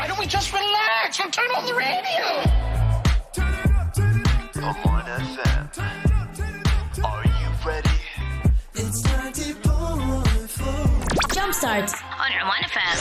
Why don't we just relax and turn on the radio? Oman FM. Are you ready? It's 94.4. Jumpstart on Oman FM.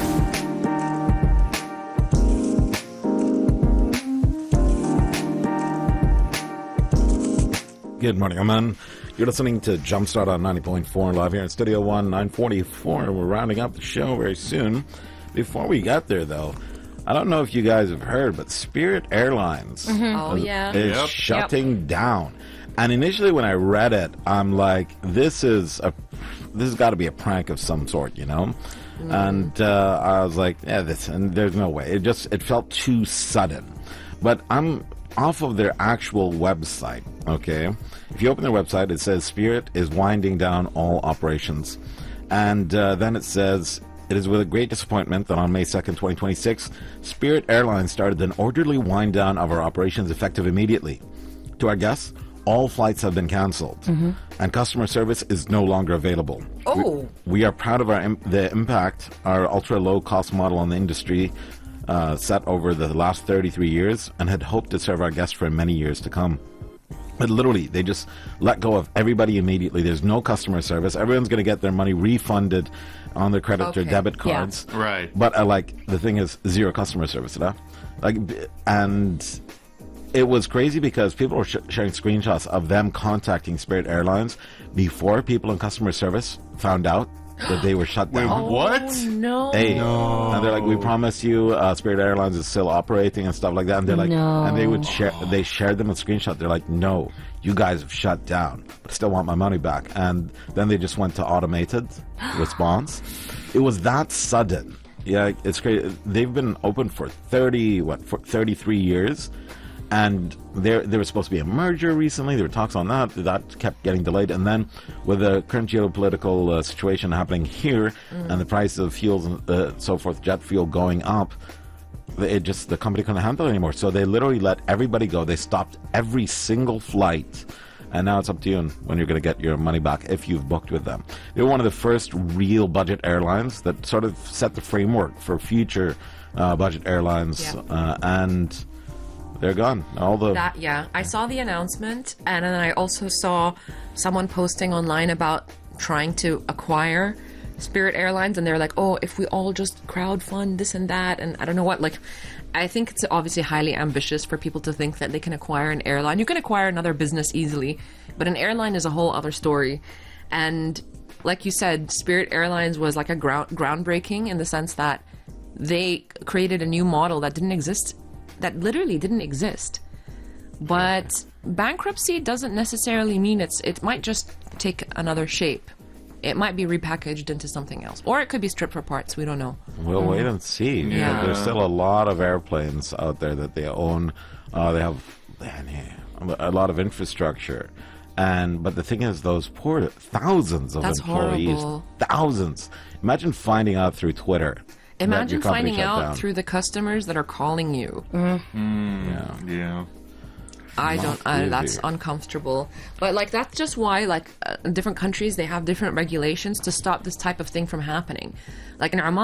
Good morning, Oman. You're listening to Jumpstart on 90.4 live here in Studio 1, 944. We're rounding up the show very soon. Before we get there, though, I don't know if you guys have heard, but Spirit Airlines is shutting down. And initially when I read it, I'm like, this has got to be a prank of some sort, you know? And I was like, and there's no way. It felt too sudden. But I'm off of their actual website, okay? If you open their website, it says Spirit is winding down all operations. And then it says, it is with a great disappointment that on May 2nd, 2026, Spirit Airlines started an orderly wind down of our operations effective immediately. To our guests, all flights have been cancelled, and customer service is no longer available. Oh. We are proud of the impact our ultra-low-cost model on the industry set over the last 33 years and had hoped to serve our guests for many years to come. But literally, they just let go of everybody immediately. There's no customer service. Everyone's going to get their money refunded on their credit or debit cards. Yeah. Right. But the thing is, zero customer service. And it was crazy because people were sharing screenshots of them contacting Spirit Airlines before people in customer service found out that they were shut down. Wait, what? Oh, no. Hey, and they're like, we promise you, Spirit Airlines is still operating and stuff like that. And they're like, and they shared them a screenshot. They're like, no, you guys have shut down, but I still want my money back. And then they just went to automated response. It was that sudden. Yeah, it's crazy. They've been open for 33 years. And there was supposed to be a merger recently. There were talks on that. That kept getting delayed. And then with the current geopolitical situation happening here and the price of fuels and so forth, jet fuel going up, the company couldn't handle it anymore. So they literally let everybody go. They stopped every single flight. And now it's up to you when you're going to get your money back if you've booked with them. They were one of the first real budget airlines that sort of set the framework for future budget airlines. And they're gone. I saw the announcement, and then I also saw someone posting online about trying to acquire Spirit Airlines, and they're like, oh, if we all just crowdfund this and that, and I don't know what. Like, I think it's obviously highly ambitious for people to think that they can acquire an airline. You can acquire another business easily, but an airline is a whole other story. And like you said, Spirit Airlines was like a groundbreaking in the sense that they created a new model that literally didn't exist. But bankruptcy doesn't necessarily mean it might just take another shape. It might be repackaged into something else. Or it could be stripped for parts. We don't know. We'll wait and see. Yeah. There's still a lot of airplanes out there that they own. They have a lot of infrastructure. But the thing is, those poor thousands of employees. Horrible. Thousands. Imagine finding out through Twitter. Imagine finding out through the customers that are calling you. Yeah. That's uncomfortable. But that's just why in different countries they have different regulations to stop this type of thing from happening. Like in Oman,